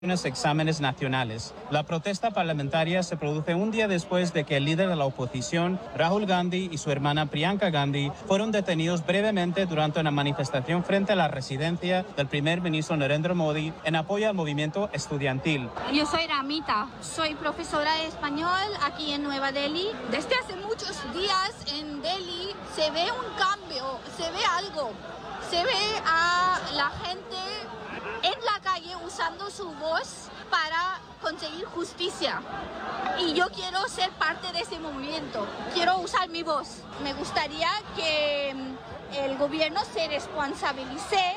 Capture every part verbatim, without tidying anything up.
unos exámenes nacionales. La protesta parlamentaria se produce un día después de que el líder de la oposición, Rahul Gandhi, y su hermana Priyanka Gandhi fueron detenidos brevemente durante una manifestación frente a la residencia del primer ministro Narendra Modi en apoyo al movimiento estudiantil. Yo soy Ramita, soy profesora de español aquí en Nueva Delhi. Desde hace muchos días en Delhi se ve un cambio, se ve algo, se ve a la gente en la calle usando su voz para conseguir justicia. Y yo quiero ser parte de ese movimiento, quiero usar mi voz. Me gustaría que el gobierno se responsabilice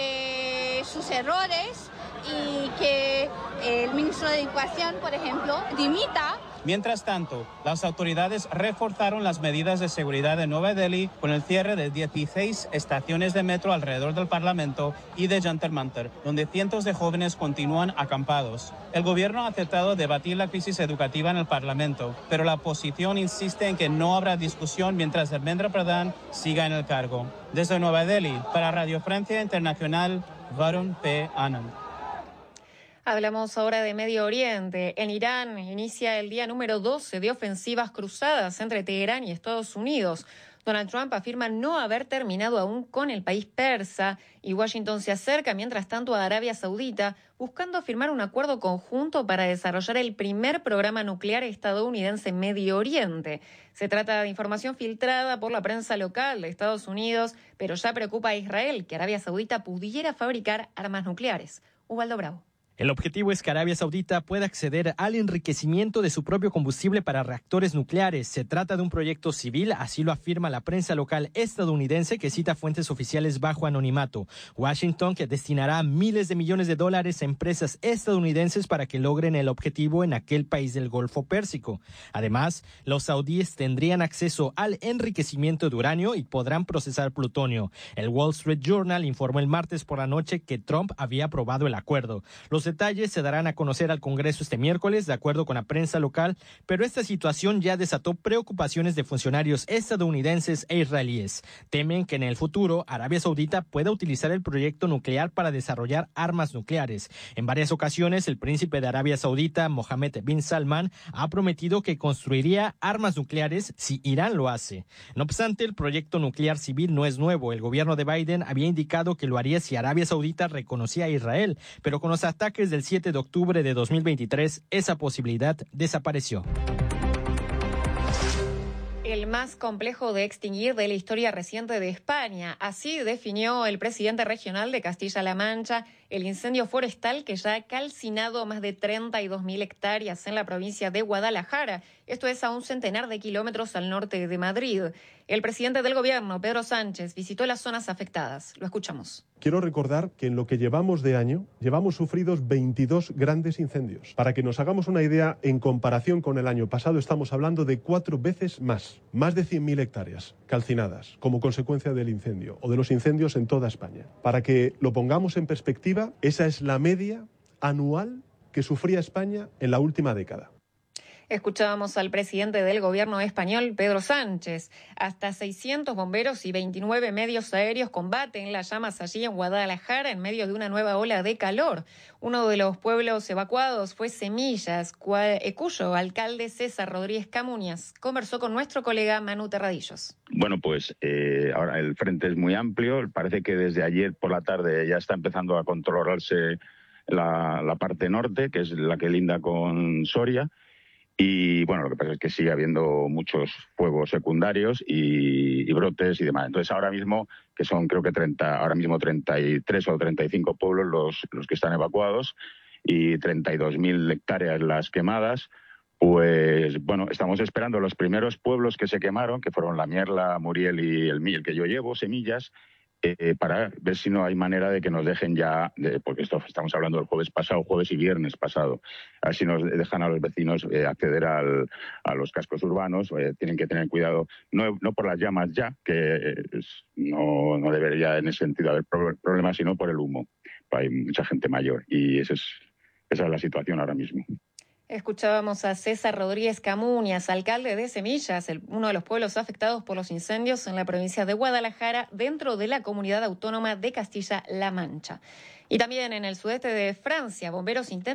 de sus errores y que el ministro de Educación, por ejemplo, dimita. Mientras tanto, las autoridades reforzaron las medidas de seguridad de Nueva Delhi con el cierre de dieciséis estaciones de metro alrededor del Parlamento y de Jantar Mantar, donde cientos de jóvenes continúan acampados. El gobierno ha aceptado debatir la crisis educativa en el Parlamento, pero la oposición insiste en que no habrá discusión mientras Dharmendra Pradhan siga en el cargo. Desde Nueva Delhi, para Radio Francia Internacional, Varun P. Anand. Hablamos ahora de Medio Oriente. En Irán inicia el día número doce de ofensivas cruzadas entre Teherán y Estados Unidos. Donald Trump afirma no haber terminado aún con el país persa y Washington se acerca, mientras tanto, a Arabia Saudita, buscando firmar un acuerdo conjunto para desarrollar el primer programa nuclear estadounidense en Medio Oriente. Se trata de información filtrada por la prensa local de Estados Unidos, pero ya preocupa a Israel que Arabia Saudita pudiera fabricar armas nucleares. Ubaldo Bravo. El objetivo es que Arabia Saudita pueda acceder al enriquecimiento de su propio combustible para reactores nucleares. Se trata de un proyecto civil, así lo afirma la prensa local estadounidense, que cita fuentes oficiales bajo anonimato. Washington, que destinará miles de millones de dólares a empresas estadounidenses para que logren el objetivo en aquel país del Golfo Pérsico. Además, los saudíes tendrían acceso al enriquecimiento de uranio y podrán procesar plutonio. El Wall Street Journal informó el martes por la noche que Trump había aprobado el acuerdo. Los detalles se darán a conocer al Congreso este miércoles, de acuerdo con la prensa local, pero esta situación ya desató preocupaciones de funcionarios estadounidenses e israelíes. Temen que en el futuro Arabia Saudita pueda utilizar el proyecto nuclear para desarrollar armas nucleares. En varias ocasiones, el príncipe de Arabia Saudita, Mohammed bin Salman, ha prometido que construiría armas nucleares si Irán lo hace. No obstante, el proyecto nuclear civil no es nuevo. El gobierno de Biden había indicado que lo haría si Arabia Saudita reconocía a Israel, pero con los ataques del siete de octubre de dos mil veintitrés, esa posibilidad desapareció. El más complejo de extinguir de la historia reciente de España. Así definió el presidente regional de Castilla-La Mancha el incendio forestal que ya ha calcinado más de treinta y dos mil hectáreas en la provincia de Guadalajara. Esto es a un centenar de kilómetros al norte de Madrid. El presidente del gobierno, Pedro Sánchez, visitó las zonas afectadas. Lo escuchamos. Quiero recordar que en lo que llevamos de año, llevamos sufridos veintidós grandes incendios. Para que nos hagamos una idea, en comparación con el año pasado, estamos hablando de cuatro veces más. Más de cien mil hectáreas calcinadas como consecuencia del incendio o de los incendios en toda España. Para que lo pongamos en perspectiva, esa es la media anual que sufría España en la última década. Escuchábamos al presidente del gobierno español, Pedro Sánchez. Hasta seiscientos bomberos y veintinueve medios aéreos combaten las llamas allí en Guadalajara en medio de una nueva ola de calor. Uno de los pueblos evacuados fue Semillas, cual, eh, cuyo alcalde César Rodríguez Camuñas conversó con nuestro colega Manu Terradillos. Bueno, pues eh, ahora el frente es muy amplio. Parece que desde ayer por la tarde ya está empezando a controlarse la, la parte norte, que es la que linda con Soria. Y bueno, lo que pasa es que sigue habiendo muchos fuegos secundarios y, y brotes y demás. Entonces ahora mismo, que son creo que treinta, ahora mismo treinta y tres o treinta y cinco pueblos los, los que están evacuados y treinta y dos mil hectáreas las quemadas, pues bueno, estamos esperando los primeros pueblos que se quemaron, que fueron La Mierla, Muriel y el, el que yo llevo, Semillas, Eh, para ver si no hay manera de que nos dejen ya, de, porque esto estamos hablando del jueves pasado, jueves y viernes pasado, a ver si nos dejan a los vecinos eh, acceder al, a los cascos urbanos. Eh, tienen que tener cuidado, no, no por las llamas ya, que es, no, no debería en ese sentido haber pro problemas, sino por el humo. Hay mucha gente mayor y ese es, esa es la situación ahora mismo. Escuchábamos a César Rodríguez Camuñas, alcalde de Semillas, el, uno de los pueblos afectados por los incendios en la provincia de Guadalajara, dentro de la comunidad autónoma de Castilla-La Mancha. Y también en el sudeste de Francia, bomberos intentan